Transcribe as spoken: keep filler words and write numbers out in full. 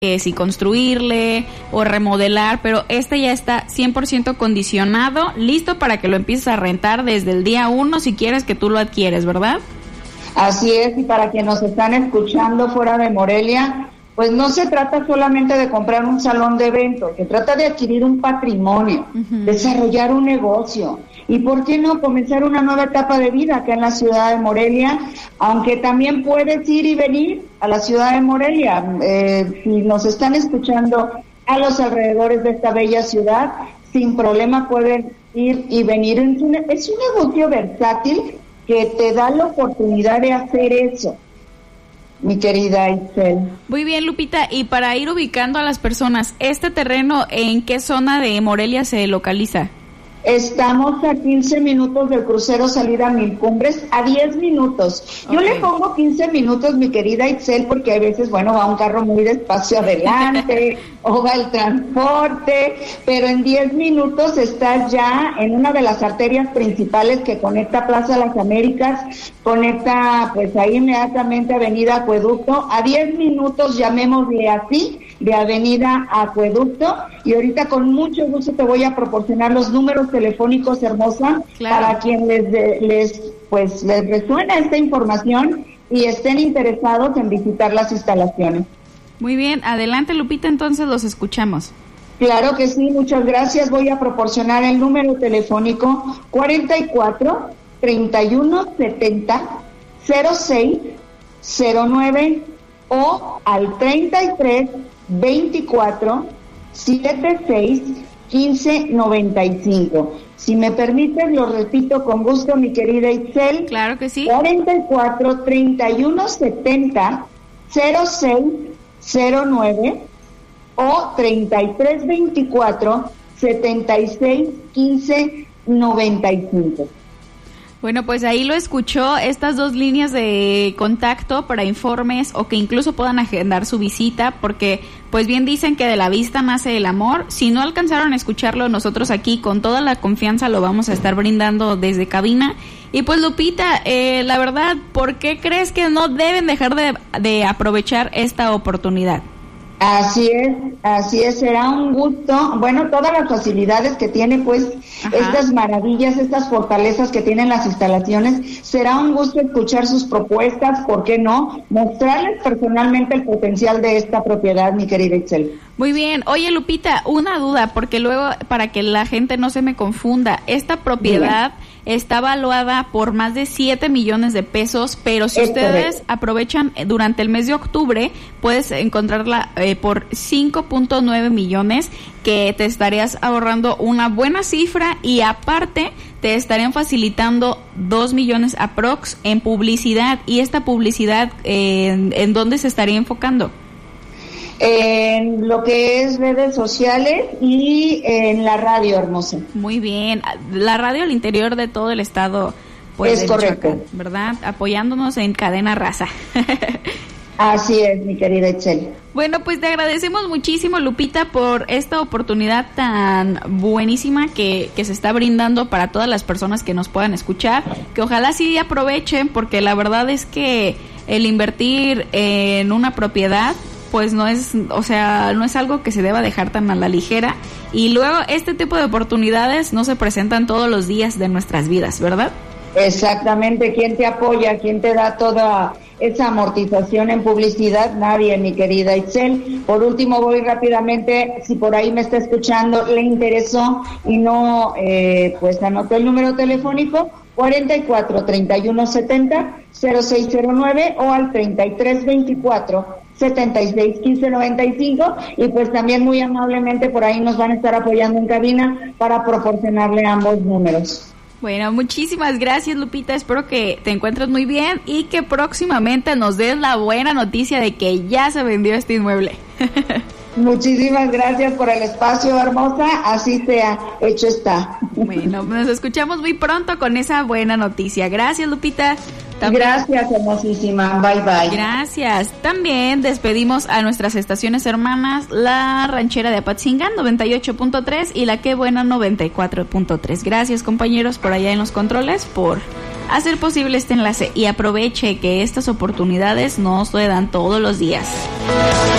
que si construirle o remodelar, pero este ya está cien por ciento condicionado, listo para que lo empieces a rentar desde el día uno si quieres que tú lo adquieres, ¿verdad? Así es, y para quienes nos están escuchando fuera de Morelia, pues no se trata solamente de comprar un salón de eventos, se trata de adquirir un patrimonio, uh-huh. desarrollar un negocio y, ¿por qué no?, comenzar una nueva etapa de vida acá en la ciudad de Morelia, aunque también puedes ir y venir a la ciudad de Morelia. Eh, si nos están escuchando a los alrededores de esta bella ciudad, sin problema pueden ir y venir. Es un, es un negocio versátil que te da la oportunidad de hacer eso, mi querida Itzel. Muy bien, Lupita, y para ir ubicando a las personas, ¿este terreno en qué zona de Morelia se localiza? Estamos a quince minutos del crucero salida a Mil Cumbres, a diez minutos. Yo okay. le pongo quince minutos, mi querida Itzel, porque a veces, bueno, va un carro muy despacio adelante, o va el transporte, pero en diez minutos estás ya en una de las arterias principales que conecta Plaza Las Américas, conecta pues ahí inmediatamente Avenida Acueducto, a diez minutos, llamémosle así, de Avenida Acueducto, y ahorita con mucho gusto te voy a proporcionar los números telefónicos, hermosa, claro. para quien les, les pues les resuena esta información y estén interesados en visitar las instalaciones. Muy bien, adelante, Lupita, entonces los escuchamos. Claro que sí, muchas gracias. Voy a proporcionar el número telefónico cuarenta y cuatro, treinta y uno, setenta, cero seis, cero nueve o al treinta y tres, veinticuatro, setenta y seis, quince, noventa y cinco. Si me permites, lo repito con gusto, mi querida Itzel. Claro que sí. cuarenta y cuatro, treinta y uno, setenta, cero seis, cero nueve o treinta y tres, veinticuatro, setenta y seis, quince, noventa y cinco. Bueno, pues ahí lo escuchó, estas dos líneas de contacto para informes o que incluso puedan agendar su visita, porque pues bien dicen que de la vista nace el amor. Si no alcanzaron a escucharlo, nosotros aquí con toda la confianza lo vamos a estar brindando desde cabina. Y pues Lupita, eh, la verdad, ¿por qué crees que no deben dejar de, de aprovechar esta oportunidad? Así es, así es, será un gusto, bueno, todas las facilidades que tiene, pues, Ajá. estas maravillas, estas fortalezas que tienen las instalaciones, será un gusto escuchar sus propuestas, ¿por qué no? Mostrarles personalmente el potencial de esta propiedad, mi querida Itzel. Muy bien, oye Lupita, una duda, porque luego, para que la gente no se me confunda, esta propiedad Bien. está valuada por más de siete millones de pesos, pero si es ustedes correcto. aprovechan durante el mes de octubre, puedes encontrarla eh, por cinco punto nueve millones, que te estarías ahorrando una buena cifra y aparte te estarían facilitando dos millones aprox en publicidad. ¿Y esta publicidad eh, en, en dónde se estaría enfocando? En lo que es redes sociales y en la radio, hermosa. Muy bien, la radio al interior de todo el estado, pues, es correcto, Michoacán, ¿verdad? Apoyándonos en Cadena Raza. Así es, mi querida Itzel. Bueno, pues te agradecemos muchísimo, Lupita, por esta oportunidad tan buenísima que, que se está brindando para todas las personas que nos puedan escuchar, que ojalá sí aprovechen, porque la verdad es que el invertir en una propiedad pues no es, o sea, no es algo que se deba dejar tan a la ligera, y luego este tipo de oportunidades no se presentan todos los días de nuestras vidas, ¿verdad? Exactamente, ¿quién te apoya? ¿Quién te da toda esa amortización en publicidad? Nadie, mi querida Itzel. Por último, voy rápidamente, si por ahí me está escuchando, le interesó y no, eh, pues anotó el número telefónico, cuarenta y cuatro, treinta y uno, setenta, cero seis cero nueve o al treinta y tres, veinticuatro, setenta y seis, quince, noventa y cinco, y pues también muy amablemente por ahí nos van a estar apoyando en cabina para proporcionarle ambos números. Bueno, muchísimas gracias, Lupita, espero que te encuentres muy bien y que próximamente nos des la buena noticia de que ya se vendió este inmueble. Muchísimas gracias por el espacio, hermosa, así sea, hecho está. Bueno, nos escuchamos muy pronto con esa buena noticia. Gracias, Lupita. También, gracias, hermosísima. Bye, bye. Gracias. También despedimos a nuestras estaciones hermanas, la Ranchera de Apatzingán noventa y ocho punto tres y la Qué Buena noventa y cuatro punto tres. Gracias, compañeros, por allá en los controles, por hacer posible este enlace, y aproveche que estas oportunidades no se dan todos los días.